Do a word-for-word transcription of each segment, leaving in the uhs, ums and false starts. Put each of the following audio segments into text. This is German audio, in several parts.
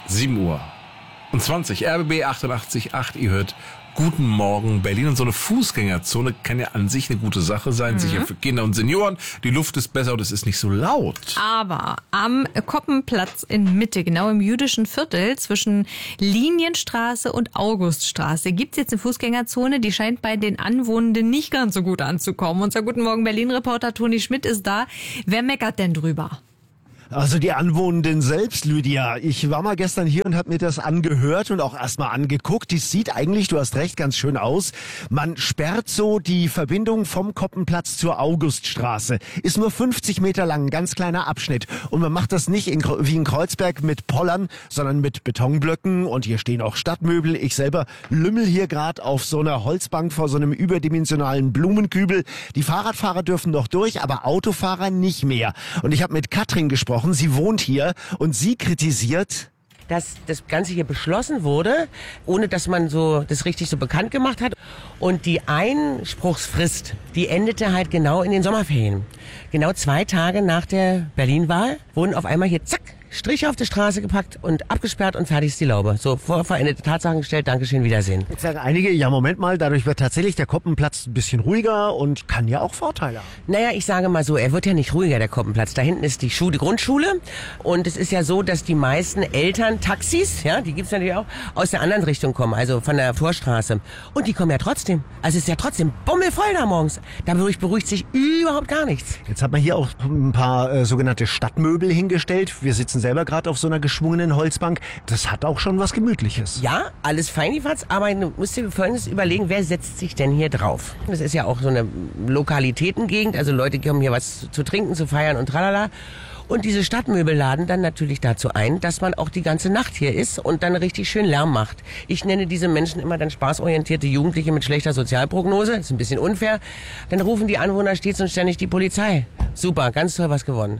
sieben Uhr und zwanzig, R B B achtundachtzig Komma acht, ihr hört Guten Morgen Berlin. Und so eine Fußgängerzone kann ja an sich eine gute Sache sein, mhm. sicher für Kinder und Senioren. Die Luft ist besser und es ist nicht so laut. Aber am Koppenplatz in Mitte, genau im jüdischen Viertel zwischen Linienstraße und Auguststraße, gibt's jetzt eine Fußgängerzone, die scheint bei den Anwohnenden nicht ganz so gut anzukommen. Unser Guten Morgen Berlin-Reporter Toni Schmidt ist da. Wer meckert denn drüber? Also die Anwohnenden selbst, Lydia. Ich war mal gestern hier und habe mir das angehört und auch erstmal angeguckt. Die sieht eigentlich, du hast recht, ganz schön aus. Man sperrt so die Verbindung vom Koppenplatz zur Auguststraße. Ist nur fünfzig Meter lang, ein ganz kleiner Abschnitt. Und man macht das nicht in, wie in Kreuzberg mit Pollern, sondern mit Betonblöcken. Und hier stehen auch Stadtmöbel. Ich selber lümmel hier gerade auf so einer Holzbank vor so einem überdimensionalen Blumenkübel. Die Fahrradfahrer dürfen noch durch, aber Autofahrer nicht mehr. Und ich habe mit Katrin gesprochen. Sie wohnt hier und sie kritisiert, dass das Ganze hier beschlossen wurde, ohne dass man so das richtig so bekannt gemacht hat. Und die Einspruchsfrist, die endete halt genau in den Sommerferien. Genau zwei Tage nach der Berlin-Wahl wurden auf einmal hier, zack, Striche auf die Straße gepackt und abgesperrt und fertig ist die Laube. So, vor veränderte Tatsachen gestellt, Dankeschön, Wiedersehen. Jetzt sagen einige, ja Moment mal, dadurch wird tatsächlich der Koppenplatz ein bisschen ruhiger und kann ja auch Vorteile haben. Naja, ich sage mal so, er wird ja nicht ruhiger, der Koppenplatz. Da hinten ist die Schule, die Grundschule und es ist ja so, dass die meisten Eltern Taxis, ja, die gibt's natürlich auch, aus der anderen Richtung kommen, also von der Torstraße. Und die kommen ja trotzdem. Also es ist ja trotzdem bummelvoll da morgens. Dadurch beruhigt sich überhaupt gar nichts. Jetzt hat man hier auch ein paar äh, sogenannte Stadtmöbel hingestellt. Wir sitzen selber gerade auf so einer geschwungenen Holzbank. Das hat auch schon was Gemütliches. Ja, alles feinifatz, aber du musst dir folgendes überlegen, wer setzt sich denn hier drauf? Das ist ja auch so eine Lokalitätengegend, also Leute kommen hier was zu trinken, zu feiern und tralala. Und diese Stadtmöbel laden dann natürlich dazu ein, dass man auch die ganze Nacht hier ist und dann richtig schön Lärm macht. Ich nenne diese Menschen immer dann spaßorientierte Jugendliche mit schlechter Sozialprognose. Das ist ein bisschen unfair. Dann rufen die Anwohner stets und ständig die Polizei. Super, ganz toll was gewonnen.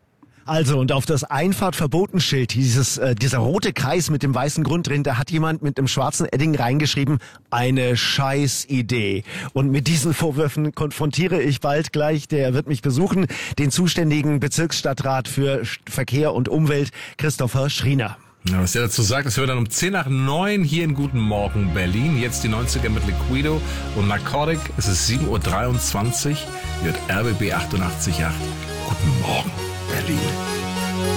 Also, und auf das Einfahrtverbotenschild, dieses, äh, dieser rote Kreis mit dem weißen Grund drin, da hat jemand mit einem schwarzen Edding reingeschrieben, eine Scheißidee. Und mit diesen Vorwürfen konfrontiere ich bald gleich, der wird mich besuchen, den zuständigen Bezirksstadtrat für Verkehr und Umwelt, Christopher Schriener. Ja, was der dazu sagt, das hören wir dann um zehn nach neun hier in Guten Morgen Berlin. Jetzt die neunziger mit Liquido und Narcotic. Es ist sieben Uhr dreiundzwanzig. Wird R B B achtundachtzig Komma acht. Guten Morgen Berlin.